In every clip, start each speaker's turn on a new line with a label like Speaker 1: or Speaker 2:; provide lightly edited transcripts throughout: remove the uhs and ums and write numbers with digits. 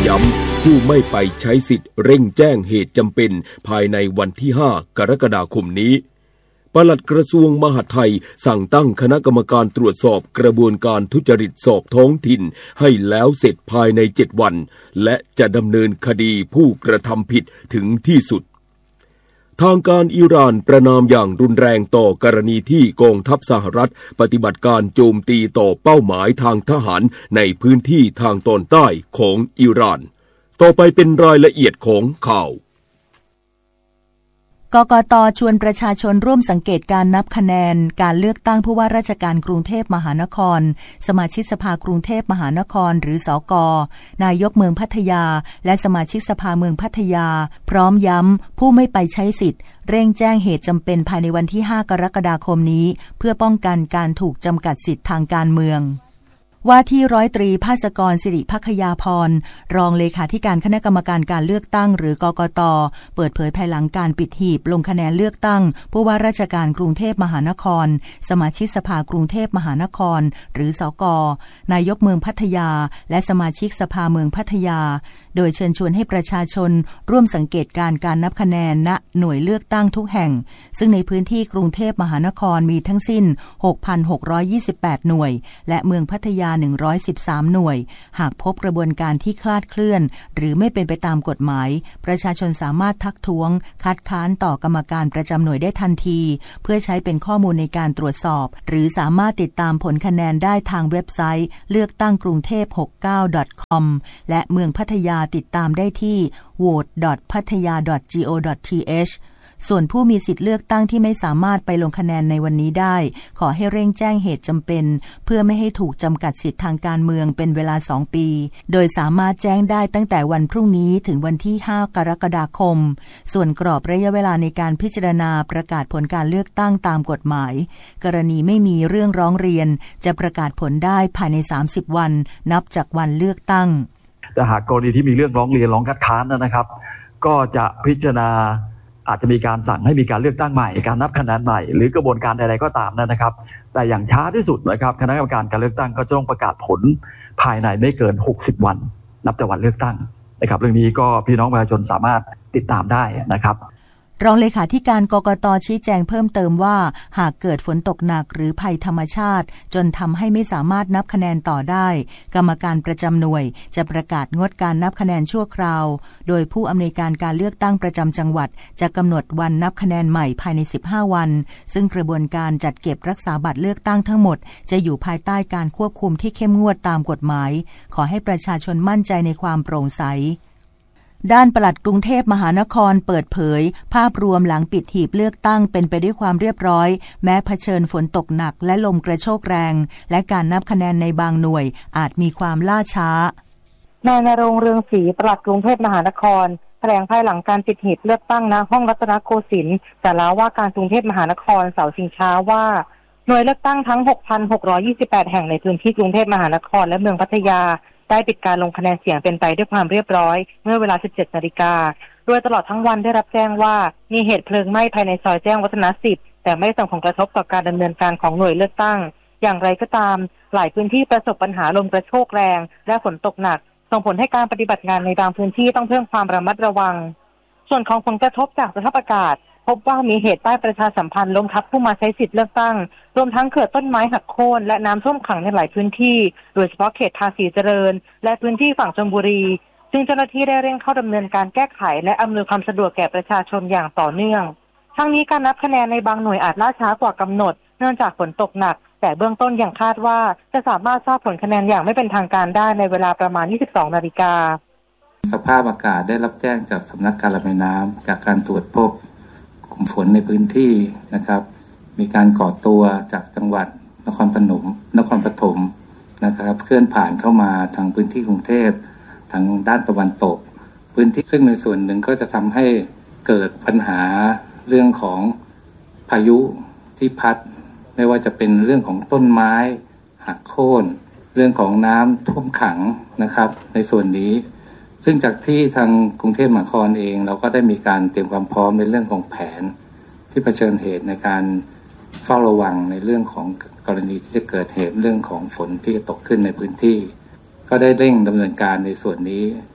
Speaker 1: ย้ำผู้ไม่ไปใช้สิทธิ์เร่งแจ้งเหตุจำเป็นภายในวันที่5กรกฎาคมนี้ปลัดกระทรวงมหาดไทยสั่งตั้งคณะกรรมการตรวจสอบกระบวนการทุจริตสอบท้องถิ่นให้แล้วเสร็จภายใน7วันและจะดำเนินคดีผู้กระทำผิดถึงที่สุดทางการอิหร่านประณามอย่างรุนแรงต่อกรณีที่กองทัพสหรัฐปฏิบัติการโจมตีต่อเป้าหมายทางทหารในพื้นที่ทางตอนใต้ของอิหร่านต่อไปเป็นรายละเอียดของข่าว
Speaker 2: กกต.ชวนประชาชนร่วมสังเกตการนับคะแนนการเลือกตั้งผู้ว่าราชการกรุงเทพมหานครสมาชิกสภากรุงเทพมหานครหรือสก.นายกเมืองพัทยาและสมาชิกสภาเมืองพัทยาพร้อมย้ำผู้ไม่ไปใช้สิทธิ์เร่งแจ้งเหตุจำเป็นภายในวันที่5กรกฎาคมนี้เพื่อป้องกันการถูกจำกัดสิทธิทางการเมืองว่าที่ร้อยตรีภาสกรสิริภัคยาพรรองเลขาธิการคณะกรรมการการเลือกตั้งหรือกกต.เปิดเผยภายหลังการปิดหีบลงคะแนนเลือกตั้งผู้ว่าราชการกรุงเทพมหานครสมาชิกสภากรุงเทพมหานครหรือสก.นายกเมืองพัทยาและสมาชิกสภาเมืองพัทยาโดยเชิญชวนให้ประชาชนร่วมสังเกตการนับคะแนนณหน่วยเลือกตั้งทุกแห่งซึ่งในพื้นที่กรุงเทพมหานครมีทั้งสิ้น 6,628 หน่วยและเมืองพัทยา113หน่วยหากพบกระบวนการที่คลาดเคลื่อนหรือไม่เป็นไปตามกฎหมายประชาชนสามารถทักท้วงคัดค้านต่อกรรมการประจำหน่วยได้ทันทีเพื่อใช้เป็นข้อมูลในการตรวจสอบหรือสามารถติดตามผลคะแนนได้ทางเว็บไซต์เลือกตั้งกรุงเทพ 69.com และเมืองพัทยาติดตามได้ที่ vote.pattaya.go.th ส่วนผู้มีสิทธิ์เลือกตั้งที่ไม่สามารถไปลงคะแนนในวันนี้ได้ขอให้เร่งแจ้งเหตุจำเป็นเพื่อไม่ให้ถูกจำกัดสิทธิทางการเมืองเป็นเวลา2ปีโดยสามารถแจ้งได้ตั้งแต่วันพรุ่งนี้ถึงวันที่5กรกฎาคมส่วนกรอบระยะเวลาในการพิจารณาประกาศผลการเลือกตั้งตามกฎหมายกรณีไม่มีเรื่องร้องเรียนจะประกาศผลได้ภายใน30วันนับจากวันเลือกตั้ง
Speaker 3: แต่หากกรณีที่มีเรื่องร้องเรียนร้องคัดค้านนะครับก็จะพิจารณาอาจจะมีการสั่งให้มีการเลือกตั้งใหม่การนับคะแนนใหม่หรือกระบวนการใดๆก็ตามนะครับแต่อย่างช้าที่สุดนะครับคณะกรรมการการเลือกตั้งก็จะต้องประกาศผลภายในไม่เกิน60วันนับแต่วันเลือกตั้งนะครับเรื่องนี้ก็พี่น้องประชาชนสามารถติดตามได้นะครับ
Speaker 2: รองเลขาธิการกกต.ชี้แจงเพิ่มเติมว่าหากเกิดฝนตกหนักหรือภัยธรรมชาติจนทำให้ไม่สามารถนับคะแนนต่อได้กรรมการประจำหน่วยจะประกาศงดการนับคะแนนชั่วคราวโดยผู้อำนวยการการเลือกตั้งประจำจังหวัดจะกำหนดวันนับคะแนนใหม่ภายใน15วันซึ่งกระบวนการจัดเก็บรักษาบัตรเลือกตั้งทั้งหมดจะอยู่ภายใต้การควบคุมที่เข้มงวดตามกฎหมายขอให้ประชาชนมั่นใจในความโปร่งใสด้านปลัดกรุงเทพมหานครเปิดเผยภาพรวมหลังปิดหีบเลือกตั้งเป็นไปด้วยความเรียบร้อยแม้เผชิญฝนตกหนักและลมกระโชกแรงและการนับคะแนนในบางหน่วยอาจมีความล่าช้าน
Speaker 4: ายณรงค์ เรืองศรีปลัดกรุงเทพมหานครแถลงภายหลังการปิดหีบเลือกตั้งณห้องรัตนโกสินทร์ศาลาว่าการกรุงเทพมหานครเสาร์ชิงช้าว่าหน่วยเลือกตั้งทั้ง 6,628 แห่งในพื้นที่กรุงเทพมหานครและเมืองพัทยาได้ปิดการลงคะแนนเสียงเป็นไปด้วยความเรียบร้อยเมื่อเวลา 17:00 น.โดยตลอดทั้งวันได้รับแจ้งว่ามีเหตุเพลิงไหม้ภายในซอยแจ้งวัฒนะ10แต่ไม่ส่งผลกระทบต่อการดำเนินการของหน่วยเลือกตั้งอย่างไรก็ตามหลายพื้นที่ประสบปัญหาลมกระโชกแรงและฝนตกหนักส่งผลให้การปฏิบัติงานในบางพื้นที่ต้องเพิ่มความระมัดระวังส่วนของผลกระทบจากสภาพอากาศพบว่ามีเหตุป้ายประชาสัมพันธ์ล้มทับผู้มาใช้สิทธิ์เลือกตั้งรวมทั้งเกิดต้นไม้หักโค่นและน้ำท่วมขังในหลายพื้นที่โดยเฉพาะเขตภาษีเจริญและพื้นที่ฝั่งชลบุรีซึ่งเจ้าหน้าที่ได้เร่งเข้าดำเนินการแก้ไขและอำนวยความสะดวกแก่ประชาชนอย่างต่อเนื่องทั้งนี้การนับคะแนนในบางหน่วยอาจล่าช้ากว่ากำหนดเนื่องจากฝนตกหนักแต่เบื้องต้นยังคาดว่าจะสามารถทราบผลคะแนนอย่างไม่เป็นทางการได้ในเวลาประมาณ 22:00 น.
Speaker 5: สภาพอากาศได้รับแจ้งจากสำนักการระบายน้ำจากการตรวจพบกลุ่มฝนในพื้นที่นะครับมีการก่อตัวจากจังหวัดนครปฐมนะครับเคลื่อนผ่านเข้ามาทางพื้นที่กรุงเทพทางด้านตะวันตกพื้นที่ซึ่งในส่วนหนึ่งก็จะทำให้เกิดปัญหาเรื่องของพายุที่พัดไม่ว่าจะเป็นเรื่องของต้นไม้หักโค่นเรื่องของน้ำท่วมขังนะครับในส่วนนี้ซึ่งจากที่ทางกรุงเทพมหานครเองเราก็ได้มีการเตรียมความพร้อมในเรื่องของแผนที่เผชิญเหตุในการเฝ้าระวังในเรื่องของกรณีที่จะเกิดเหตุเรื่องของฝนที่จะตกขึ้นในพื้นที่ก็ได้เร่งดำเนินการในส่วนนี้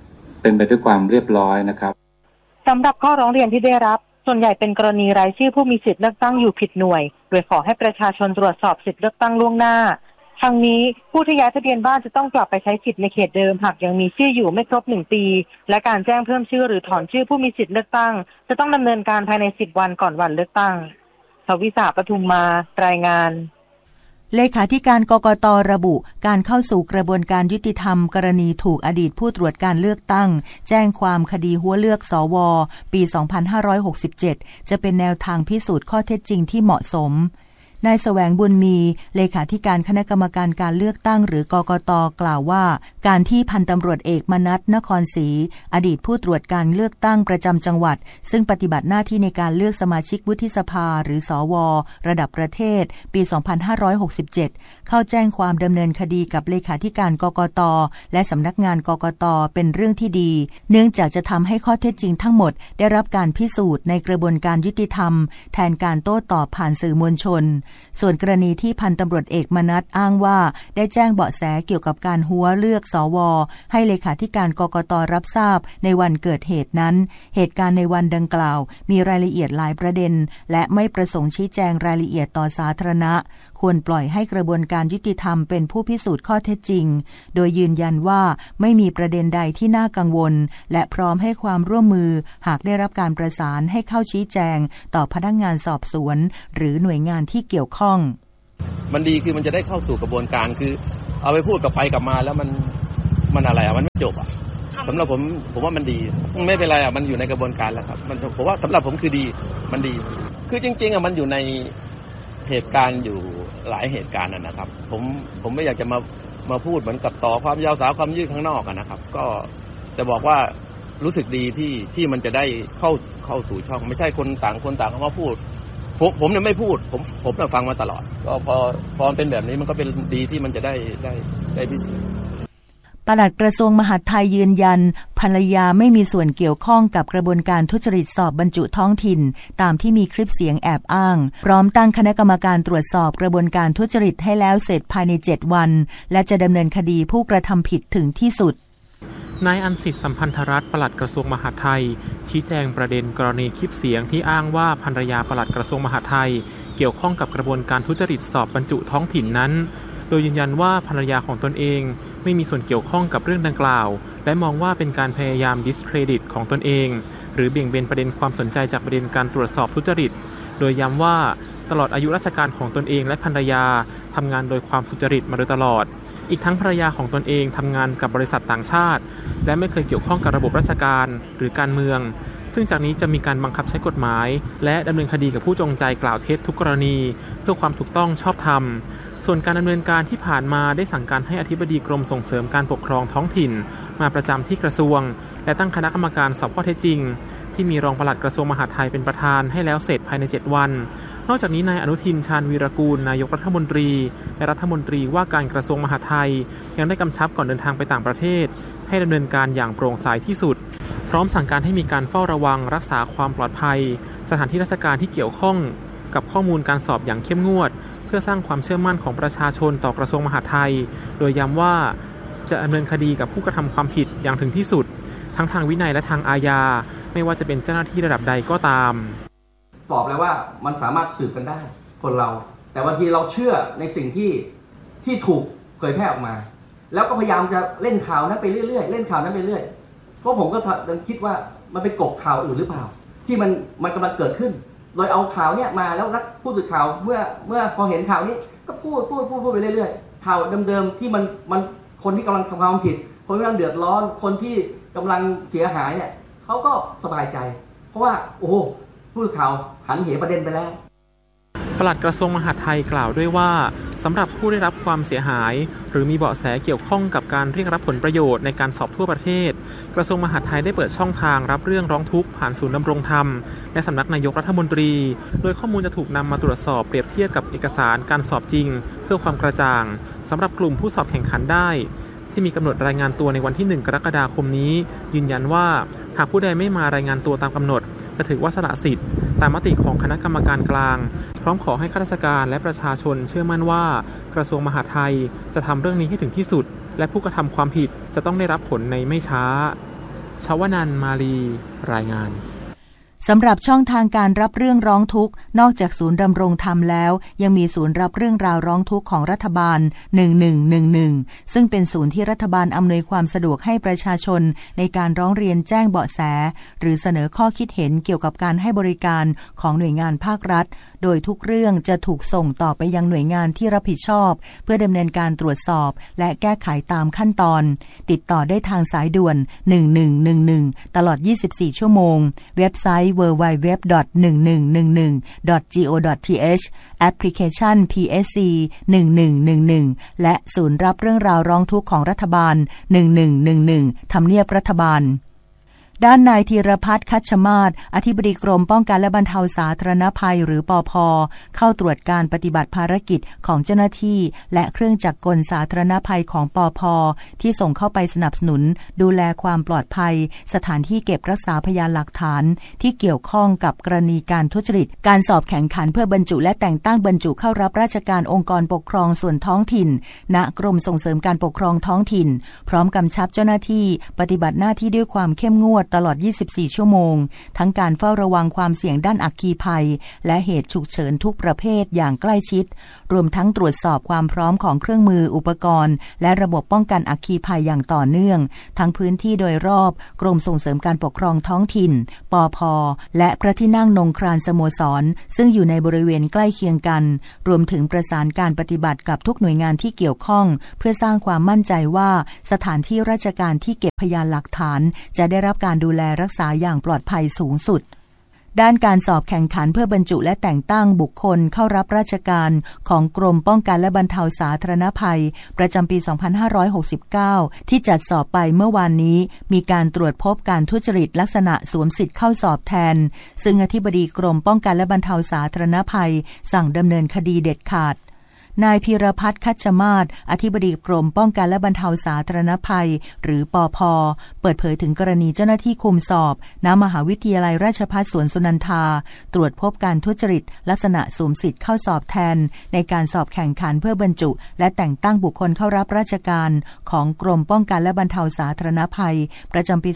Speaker 5: เป็นไปด้วยความเรียบร้อยนะครับ
Speaker 4: สำหรับข้อร้องเรียนที่ได้รับส่วนใหญ่เป็นกรณีรายชื่อผู้มีสิทธิ์เลือกตั้งอยู่ผิดหน่วยโดยขอให้ประชาชนตรวจสอบสิทธิ์เลือกตั้งล่วงหน้าทั้งนี้ผู้ที่ย้ายทะเบียนบ้านจะต้องกลับไปใช้สิทธิ์ในเขตเดิมหากยังมีชื่ออยู่ไม่ครบ1 ปีและการแจ้งเพิ่มชื่อหรือถอนชื่อผู้มีสิทธิ์เลือกตั้งจะต้องดำเนินการภายใน10 วันก่อนวันเลือกตั้งทวิษาปทุมมารายงาน
Speaker 2: เลขาธิการกกต.ระบุการเข้าสู่กระบวนการยุติธรรมกรณีถูกอดีตผู้ตรวจการเลือกตั้งแจ้งความคดีหัวเลือกสว.ปี 2567 จะเป็นแนวทางพิสูจน์ข้อเท็จจริงที่เหมาะสมนายแสวงบุญมีเลขาธิการคณะกรรมการการเลือกตั้งหรือกกต.กล่าวว่าการที่พันตำรวจเอกมนัส นครศรีอดีตผู้ตรวจการเลือกตั้งประจำจังหวัดซึ่งปฏิบัติหน้าที่ในการเลือกสมาชิกวุฒิสภาหรือสว.ระดับประเทศปี 2567 เข้าแจ้งความดำเนินคดีกับเลขาธิการกกต.และสำนักงานกกต.เป็นเรื่องที่ดีเนื่องจากจะทำให้ข้อเท็จจริงทั้งหมดได้รับการพิสูจน์ในกระบวนการยุติธรรมแทนการโต้ตอบผ่านสื่อมวลชนส่วนกรณีที่พันตำรวจเอกมนัสอ้างว่าได้แจ้งเบาะแสเกี่ยวกับการหัวเลือกสวให้เลขาธิการกกต.รับทราบในวันเกิดเหตุนั้นเหตุการณ์ในวันดังกล่าวมีรายละเอียดหลายประเด็นและไม่ประสงค์ชี้แจงรายละเอียดต่อสาธารณะควรปล่อยให้กระบวนการยุติธรรมเป็นผู้พิสูจน์ข้อเท็จจริงโดยยืนยันว่าไม่มีประเด็นใดที่น่ากังวลและพร้อมให้ความร่วมมือหากได้รับการประสานให้เข้าชี้แจงต่อพนักงานสอบสวนหรือหน่วยงานที่เกี่ยวข้อง
Speaker 6: มันดีคือมันจะได้เข้าสู่กระบวนการคือเอาไปพูดกับไปกลับมาแล้วมันอะไรมันไม่จบสำหรับผมว่ามันดีไม่เป็นไรมันอยู่ในกระบวนการแล้วครับมันผมว่าสำหรับผมคือดีมันดีคือจริงๆมันอยู่ในเหตุการณ์อยู่หลายเหตุการณ์นะครับผมไม่อยากจะมาพูดเหมือนกับต่อความยาวสาวความยืดข้างนอกนะครับก็จะบอกว่ารู้สึกดีที่มันจะได้เข้าสู่ช่องไม่ใช่คนต่างเขามาพูดผมเนี่ยไม่พูดผมเนี่ยฟังมาตลอดก็พอเป็นแบบนี้มันก็เป็นดีที่มันจะได้พิสูจน์
Speaker 2: ปลัดกระทรวงมหาดไทยยืนยันภรรยาไม่มีส่วนเกี่ยวข้องกับกระบวนการทุจริตสอบบรรจุท้องถิ่นตามที่มีคลิปเสียงแอบอ้างพร้อมตั้งคณะกรรมการตรวจสอบกระบวนการทุจริตให้แล้วเสร็จภายใน7 วันและจะดำเนินคดีผู้กระทำผิดถึงที่สุด
Speaker 7: นายอันสิทธิ์สัมพันธรัตน์ปลัดกระทรวงมหาดไทยชี้แจงประเด็นกรณีคลิปเสียงที่อ้างว่าภรรยาปลัดกระทรวงมหาดไทยเกี่ยวข้องกับกระบวนการทุจริตสอบบรรจุท้องถิ่นนั้นโดยยืนยันว่าภรรยาของตนเองไม่มีส่วนเกี่ยวข้องกับเรื่องดังกล่าวและมองว่าเป็นการพยายามดิสเครดิตของตนเองหรือเบี่ยงเบนประเด็นความสนใจจากประเด็นการตรวจสอบทุจริตโดยย้ำว่าตลอดอายุราชการของตนเองและภรรยาทำงานโดยความสุจริตมาโดยตลอดอีกทั้งภรรยาของตนเองทำงานกับบริษัทต่างชาติและไม่เคยเกี่ยวข้องกับระบบราชการหรือการเมืองซึ่งจากนี้จะมีการบังคับใช้กฎหมายและดำเนินคดีกับผู้จงใจกล่าวเท็จทุกกรณีเพื่อความถูกต้องชอบธรรมส่วนการดำเนินการที่ผ่านมาได้สั่งการให้อธิบดีกรมส่งเสริมการปกครองท้องถิ่นมาประจำที่กระทรวงและตั้งคณะกรรมการสอบข้อเท็จจริงที่มีรองปลัดกระทรวงมหาดไทยเป็นประธานให้แล้วเสร็จภายใน7 วันนอกจากนี้นายอนุทินชาญวีรกูลนายกรัฐมนตรีและรัฐมนตรีว่าการกระทรวงมหาดไทยยังได้กำชับก่อนเดินทางไปต่างประเทศให้ดำเนินการอย่างโปร่งใสที่สุดพร้อมสั่งการให้มีการเฝ้าระวังรักษาความปลอดภัยสถานที่ราชการที่เกี่ยวข้องกับข้อมูลการสอบอย่างเข้มงวดเพื่อสร้างความเชื่อมั่นของประชาชนต่อกระทรวงมหาดไทยโดยย้ำว่าจะดำเนินคดีกับผู้กระทำความผิดอย่างถึงที่สุดทั้งทางวินัยและทางอาญาไม่ว่าจะเป็นเจ้าหน้าที่ระดับใดก็ตาม
Speaker 8: บอกเลยว่ามันสามารถสืบกันได้คนเราแต่บางทีเราเชื่อในสิ่งที่ถูกเผยแพร่ออกมาแล้วก็พยายามจะเล่นข่าวนั้นไปเรื่อยๆเล่นข่าวนั้นไปเรื่อยเพราะผมก็คิดว่ามันเป็นกบข่าวอื่นหรือเปล่าที่มันกำลังเกิดขึ้นโดยเอาข่าวเนี่ยมาแล้วผู้สื่อข่าวเมื่อพอเห็นข่าวนี้ก็พูดไปเรื่อยๆข่าวเดิมๆที่มันคนที่กำลังทำความผิดคนที่กำลังเดือดร้อนคนที่กำลังเสียหายเนี่ยเขาก็สบายใจเพราะว่าโอ้ผู้สื่อข่าวหันเหประเด็นไปแล้ว
Speaker 7: ปลัดกระทรวงมหาดไทยกล่าวด้วยว่าสำหรับผู้ได้รับความเสียหายหรือมีเบาะแสเกี่ยวข้องกับการเรียกรับผลประโยชน์ในการสอบทั่วประเทศกระทรวงมหาดไทยได้เปิดช่องทางรับเรื่องร้องทุกข์ผ่านศูนย์ดำรงธรรมและสำนักนายกรัฐมนตรีโดยข้อมูลจะถูกนำมาตรวจสอบเปรียบเทียบกับเอกสารการสอบจริงเพื่อความกระจ่างสำหรับกลุ่มผู้สอบแข่งขันได้ที่มีกำหนดรายงานตัวในวันที่1 กรกฎาคมนี้ยืนยันว่าหากผู้ใดไม่มารายงานตัวตามกำหนดจะถือว่าสละสิทธิ์ตามมติของคณะกรรมการกลางพร้อมขอให้ข้าราชการและประชาชนเชื่อมั่นว่ากระทรวงมหาดไทยจะทำเรื่องนี้ให้ถึงที่สุดและผู้กระทำความผิดจะต้องได้รับผลในไม่ช้าชวนันท์มาลีรายงาน
Speaker 2: สำหรับช่องทางการรับเรื่องร้องทุกข์นอกจากศูนย์ดำรงธรรมแล้วยังมีศูนย์รับเรื่องราวร้องทุกข์ของรัฐบาล1111ซึ่งเป็นศูนย์ที่รัฐบาลอำนวยความสะดวกให้ประชาชนในการร้องเรียนแจ้งเบาะแสหรือเสนอข้อคิดเห็นเกี่ยวกับการให้บริการของหน่วยงานภาครัฐโดยทุกเรื่องจะถูกส่งต่อไปยังหน่วยงานที่รับผิดชอบเพื่อดำเนินการตรวจสอบและแก้ไขตามขั้นตอนติดต่อได้ทางสายด่วน1111ตลอด24ชั่วโมงเว็บไซต์ www.1111.go.th แอปพลิเคชัน PSC 1111และศูนย์รับเรื่องราวร้องทุกข์ของรัฐบาล1111ทำเนียบรัฐบาลด้านนายธีรพัฒน์คัชมาศอธิบดีกรมป้องกันและบรรเทาสาธารณภัยหรือปภ.เข้าตรวจการปฏิบัติภารกิจของเจ้าหน้าที่และเครื่องจักรกลสาธารณภัยของปภ.ที่ส่งเข้าไปสนับสนุนดูแลความปลอดภัยสถานที่เก็บรักษาพยานหลักฐานที่เกี่ยวข้องกับกรณีการทุจริตการสอบแข่งขันเพื่อบรรจุและแต่งตั้งบรรจุเข้ารับราชการองค์กรปกครองส่วนท้องถิ่นณกรมส่งเสริมการปกครองท้องถิ่นพร้อมกำชับเจ้าหน้าที่ปฏิบัติหน้าที่ด้วยความเข้มงวดตลอด24ชั่วโมงทั้งการเฝ้าระวังความเสี่ยงด้านอัคคีภัยและเหตุฉุกเฉินทุกประเภทอย่างใกล้ชิดรวมทั้งตรวจสอบความพร้อมของเครื่องมืออุปกรณ์และระบบป้องกันอัคคีภัยอย่างต่อเนื่องทั้งพื้นที่โดยรอบกรมส่งเสริมการปกครองท้องถิ่นปภ.และพระที่นั่งนงครานสโมสรซึ่งอยู่ในบริเวณใกล้เคียงกันรวมถึงประสานการปฏิบัติกับทุกหน่วยงานที่เกี่ยวข้องเพื่อสร้างความมั่นใจว่าสถานที่ราชการที่เก็บพยานหลักฐานจะได้รับการดูแลรักษาอย่างปลอดภัยสูงสุดด้านการสอบแข่งขันเพื่อบรรจุและแต่งตั้งบุคคลเข้ารับราชการของกรมป้องกันและบรรเทาสาธารณภัยประจำปี 2569 ที่จัดสอบไปเมื่อวานนี้มีการตรวจพบการทุจริตลักษณะสวมสิทธิ์เข้าสอบแทนซึ่งอธิบดีกรมป้องกันและบรรเทาสาธารณภัยสั่งดำเนินคดีเด็ดขาดนายพีรพัฒน์คัชมาศอธิบดีกรมป้องกันและบรรเทาสาธารณภัยหรือปภ.เปิดเผยถึงกรณีเจ้าหน้าที่คุมสอบณมหาวิทยาลัยราชภัฏสวนสุนันทาตรวจพบการทุจริตลักษณะสวมสิทธิ์เข้าสอบแทนในการสอบแข่งขันเพื่อบรรจุและแต่งตั้งบุคคลเข้ารับราชการของกรมป้องกันและบรรเทาสาธารณภัยประจำปี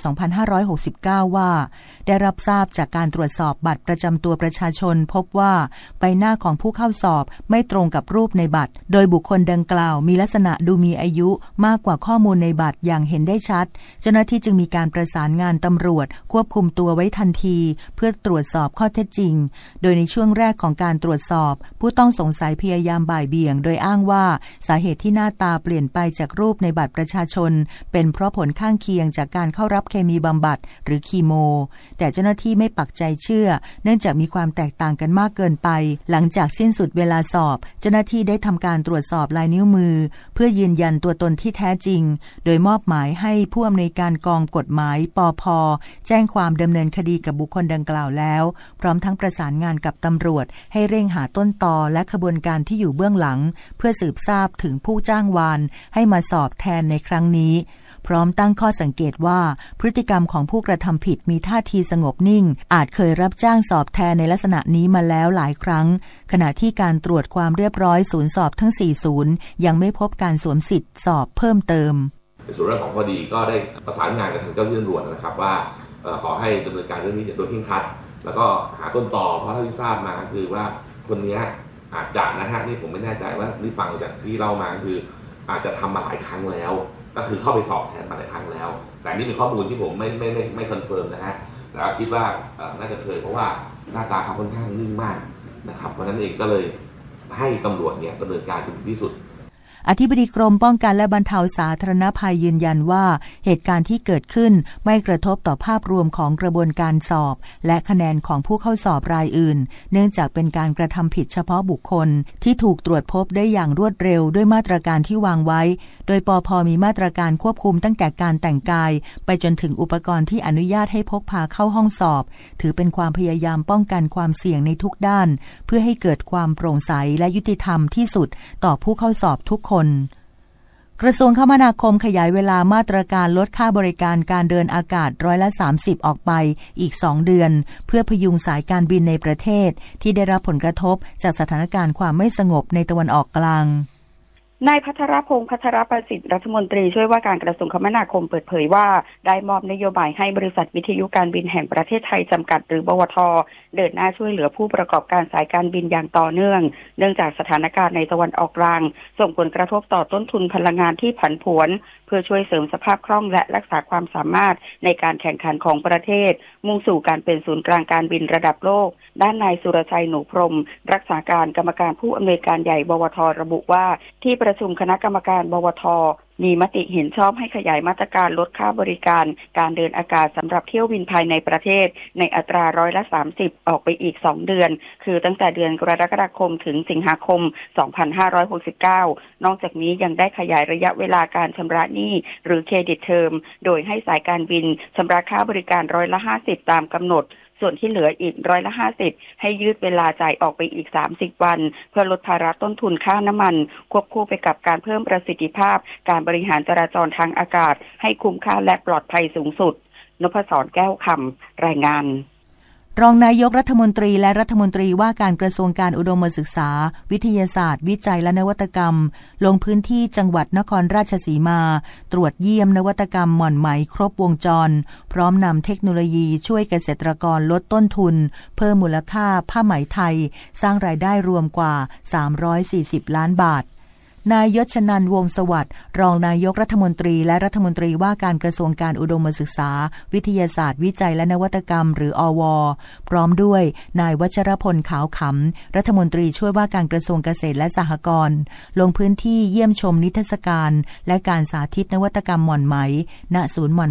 Speaker 2: 2569 ว่าได้รับทราบจากการตรวจสอบบัตรประจำตัวประชาชนพบว่าใบหน้าของผู้เข้าสอบไม่ตรงกับรูปในบัตรโดยบุคคลดังกล่าวมีลักษณะดูมีอายุมากกว่าข้อมูลในบัตรอย่างเห็นได้ชัดเจ้าหน้าที่จึงมีการประสานงานตำรวจควบคุมตัวไว้ทันทีเพื่อตรวจสอบข้อเท็จจริงโดยในช่วงแรกของการตรวจสอบผู้ต้องสงสัยพยายามบ่ายเบี่ยงโดยอ้างว่าสาเหตุที่หน้าตาเปลี่ยนไปจากรูปในบัตรประชาชนเป็นเพราะผลข้างเคียงจากการเข้ารับเคมีบำบัดหรือคีโมแต่เจ้าหน้าที่ไม่ปักใจเชื่อเนื่องจากมีความแตกต่างกันมากเกินไปหลังจากสิ้นสุดเวลาสอบเจ้าหน้าที่ได้ทำการตรวจสอบลายนิ้วมือเพื่อยืนยันตัวตนที่แท้จริงโดยมอบหมายให้ผู้อำนวยการกองกฎหมายปภ.แจ้งความดำเนินคดีกับบุคคลดังกล่าวแล้วพร้อมทั้งประสานงานกับตำรวจให้เร่งหาต้นตอและขบวนการที่อยู่เบื้องหลังเพื่อสืบทราบถึงผู้จ้างวานให้มาสอบแทนในครั้งนี้พร้อมตั้งข้อสังเกตว่าพฤติกรรมของผู้กระทำผิดมีท่าทีสงบนิ่งอาจเคยรับจ้างสอบแทนในลักษณะนี้มาแล้วหลายครั้งขณะที่การตรวจความเรียบร้อยศูนย์สอบทั้ง4ศูนย์ยังไม่พบการสวมสิทธิ์สอบเพิ่มเติม
Speaker 9: ในส่วนเรื่องของคดีก็ได้ประสานงานกับทางเจ้าหน้าที่ตำรวจนะครับว่าขอให้ดำเนินการเรื่องนี้โดยเคร่งครัดแล้วก็หาต้นตอเพราะเท่าที่ทราบมาคือว่าคนนี้อาจจะนะฮะนี่ผมไม่แน่ใจว่านี่ฟังจากที่เล่ามาคืออาจจะทำมาหลายครั้งแล้วก็คือเข้าไปสอบแทนมาหลายครั้งแล้วแต่นี่เป็นข้อมูลที่ผมไม่คอนเฟิร์มนะฮะแต่คิดว่าน่าจะเคยเพราะว่าหน้าตาเขาค่อนข้างนิ่งมากนะครับเพราะนั้นเองก็เลยให้ตำรวจเนี่ยดำเนินการถึงที่สุด
Speaker 2: อธิบดีกรมป้องกันและบรรเทาสาธารณภัยยืนยันว่าเหตุการณ์ที่เกิดขึ้นไม่กระทบต่อภาพรวมของกระบวนการสอบและคะแนนของผู้เข้าสอบรายอื่นเนื่องจากเป็นการกระทำผิดเฉพาะบุคคลที่ถูกตรวจพบได้อย่างรวดเร็วด้วยมาตรการที่วางไว้โดยปภ.มีมาตรการควบคุมตั้งแต่การแต่งกายไปจนถึงอุปกรณ์ที่อนุญาตให้พกพาเข้าห้องสอบถือเป็นความพยายามป้องกันความเสี่ยงในทุกด้านเพื่อให้เกิดความโปร่งใสและยุติธรรมที่สุดต่อผู้เข้าสอบทุกคนกระทรวงคมนาคมขยายเวลามาตรการลดค่าบริการการเดินอากาศ30%ออกไปอีก2เดือนเพื่อพยุงสายการบินในประเทศที่ได้รับผลกระทบจากสถานการณ์ความไม่สงบในตะวันออกกลาง
Speaker 10: นายภัทรพงษ์ ภัทรประสิทธิ์รัฐมนตรีช่วยว่าการกระทรวงคมนาคมเปิดเผยว่าได้มอบนโยบายให้บริษัทวิทยุการบินแห่งประเทศไทยจำกัดหรือบวท.เดินหน้าช่วยเหลือผู้ประกอบการสายการบินอย่างต่อเนื่องเนื่องจากสถานการณ์ในตะวันออกกลางส่งผลกระทบต่อต้นทุนพลังงานที่ผันผวนเพื่อช่วยเสริมสภาพคล่องและรักษาความสามารถในการแข่งขันของประเทศมุ่งสู่การเป็นศูนย์กลางการบินระดับโลกด้านนายสุรชัยหนูพรหมรักษาการกรรมการผู้อำนวยการใหญ่บวท.ระบุว่าที่ประชุมคณะกรรมการบวท.มีมติเห็นชอบให้ขยายมาตรการลดค่าบริการการเดินอากาศสำหรับเที่ยวบินภายในประเทศในอัตรา30%ออกไปอีก2เดือนคือตั้งแต่เดือนกรกฎาคมถึงสิงหาคม2569นอกจากนี้ยังได้ขยายระยะเวลาการชำระหนี้หรือเครดิตเทอมโดยให้สายการบินชำระค่าบริการ50%ตามกำหนดส่วนที่เหลืออีก50%ให้ยืดเวลาจ่ายออกไปอีก30วันเพื่อลดภาระต้นทุนค่าน้ำมันควบคู่ไปกับการเพิ่มประสิทธิภาพการบริหารจราจรทางอากาศให้คุ้มค่าและปลอดภัยสูงสุดนพศร แก้วคำรายงาน
Speaker 2: รองนายกรัฐมนตรีและรัฐมนตรีว่าการกระทรวงการอุดมศึกษาวิทยาศาสตร์วิจัยและนวัตกรรมลงพื้นที่จังหวัดนครราชสีมาตรวจเยี่ยมนวัตกรรมหม่อนไหมครบวงจรพร้อมนำเทคโนโลยีช่วยเกษตรกรลดต้นทุนเพิ่มมูลค่าผ้าไหมไทยสร้างรายได้รวมกว่า340ล้านบาทนายยศชนันท์วงศ์สวัสดิ์รองนายกรัฐมนตรีและรัฐมนตรีว่าการกระทรวงการอุดมศึกษาวิทยาศาสตร์วิจัยและนวัตกรรมหรืออว.พร้อมด้วยนายวัชรพลขาวขำรัฐมนตรีช่วยว่าการกระทรวงเกษตรและสหกรณ์ลงพื้นที่เยี่ยมชมนิทรรศการและการสาธิตนวัตกรรมหม่อนไหมณศูนย์หม่อน